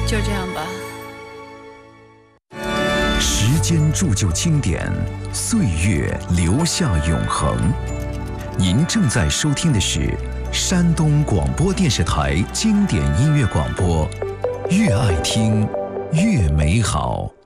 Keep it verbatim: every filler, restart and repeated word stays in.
就这样吧。 时间铸就经典，岁月留下永恒。您正在收听的是山东广播电视台经典音乐广播，越爱听越美好。